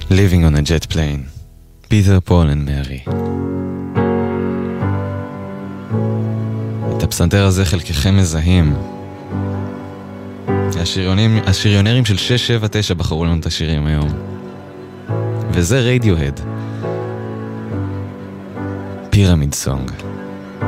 Living on a Jet Plane, Peter, Paul and Mary. את הפסנתר הזה חלקכם מזהים. השריונרים של 679 בחרו לנו את השירים היום. וזה רדיוהד. פירמיד סונג.